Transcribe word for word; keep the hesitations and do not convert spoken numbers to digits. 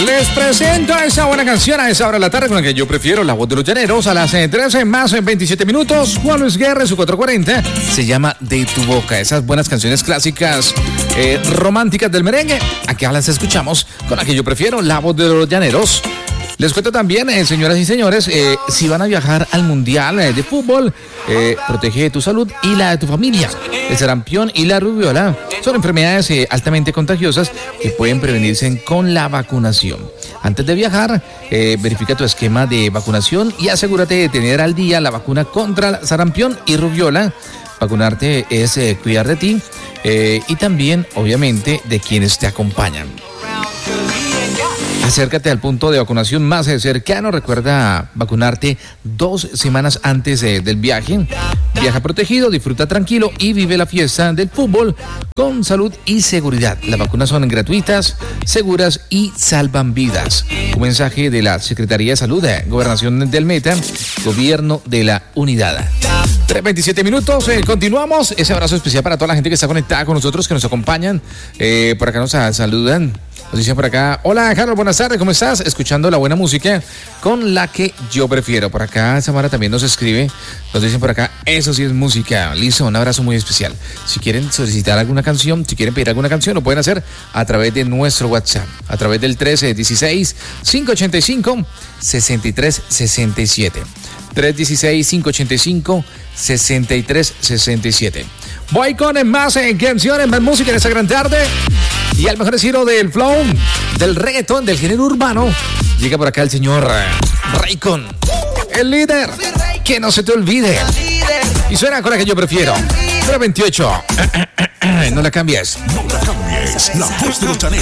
Les presento esa buena canción a esa hora de la tarde con la que yo prefiero, La Voz de los Llaneros, a las trece más en veintisiete minutos. Juan Luis Guerra, su cuatro cuarenta, se llama De tu boca. Esas buenas canciones clásicas, eh, románticas del merengue. Aquí las escuchamos con la que yo prefiero, La Voz de los Llaneros. Les cuento también, eh, señoras y señores, eh, si van a viajar al Mundial eh, de Fútbol, eh, protege tu salud y la de tu familia. El sarampión y la rubiola son enfermedades eh, altamente contagiosas que pueden prevenirse con la vacunación. Antes de viajar, eh, verifica tu esquema de vacunación y asegúrate de tener al día la vacuna contra el sarampión y rubiola. Vacunarte es eh, cuidar de ti eh, y también, obviamente, de quienes te acompañan. Acércate al punto de vacunación más cercano. Recuerda vacunarte dos semanas antes eh, del viaje. Viaja protegido, disfruta tranquilo y vive la fiesta del fútbol con salud y seguridad. Las vacunas son gratuitas, seguras y salvan vidas. Un mensaje de la Secretaría de Salud, de Gobernación del Meta, Gobierno de la Unidad. tres veintisiete minutos, eh, continuamos. Ese abrazo especial para toda la gente que está conectada con nosotros, que nos acompañan. Eh, por acá nos saludan. Nos dicen por acá, hola Carlos, buenas tardes, ¿cómo estás? Escuchando la buena música con la que yo prefiero. Por acá Samara también nos escribe, nos dicen por acá, eso sí es música. Listo, un abrazo muy especial. Si quieren solicitar alguna canción, si quieren pedir alguna canción, lo pueden hacer a través de nuestro WhatsApp, a través del trece dieciséis, cinco ochenta y cinco, sesenta y tres sesenta y siete. tres dieciséis, cinco ochenta y cinco, sesenta y tres sesenta y siete. Voy con más eh, canciones, más música en esta gran tarde. Y al mejor estilo del flow, del reggaetón, del género urbano, llega por acá el señor Raycon, el líder. Que no se te olvide. Y suena con la que yo prefiero. tres veintiocho. No la cambies. No la cambies. La voz de los Llaneros.